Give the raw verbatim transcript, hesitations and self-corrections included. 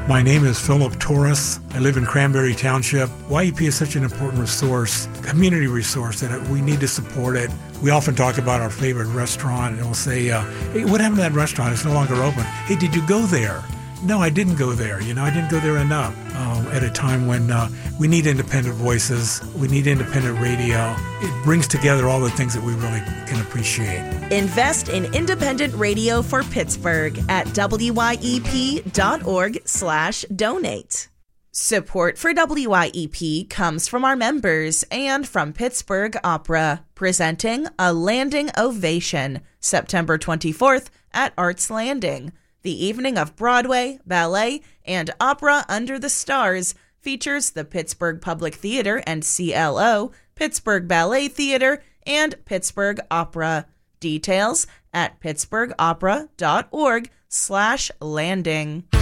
My name is Philip Torres. I live in Cranberry Township. Y E P is such an important resource, community resource, that we need to support it. We often talk about our favorite restaurant, and we'll say, uh, hey, what happened to that restaurant? It's no longer open. Hey, did you go there? No, I didn't go there. You know, I didn't go there enough uh, at a time when uh, we need independent voices. We need independent radio. It brings together all the things that we really can appreciate. Invest in independent radio for Pittsburgh at W Y E P dot org slash donate. Support for W Y E P comes from our members and from Pittsburgh Opera, presenting A Landing Ovation, September twenty-fourth at Arts Landing. The evening of Broadway, ballet, and opera under the stars features the Pittsburgh Public Theater and C L O, Pittsburgh Ballet Theater, and Pittsburgh Opera. Details at pittsburgh opera dot org slash landing.